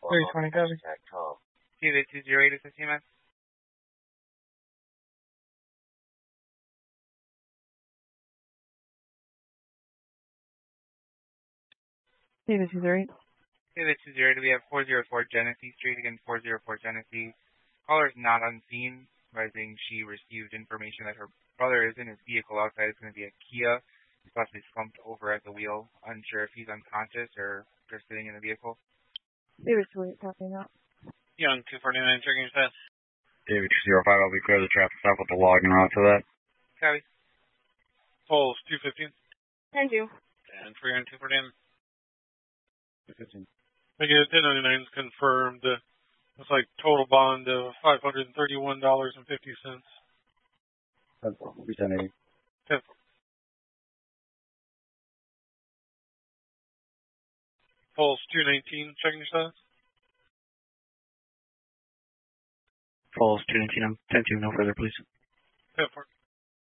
320 copy. David 208 is the CMS. David 208. David 208, we have 404 Genesee Street, again 404 Genesee. Caller is not on scene, advising she received information that her brother is in his vehicle outside. It's going to be a Kia. He's possibly slumped over at the wheel. Unsure if he's unconscious or just sitting in the vehicle. David 208, copy that. Young 249, checking your status. David 205, I'll be clear the traffic stop with the log and route to that. Copy. Pulse 215. Thank you. And for your 249. 215. Again, 1099 is confirmed. Looks like total bond of $531.50. 1080. 10. Pulse 219, checking your status. Pulse 219, I'm 10-2, no further, please. 10-4.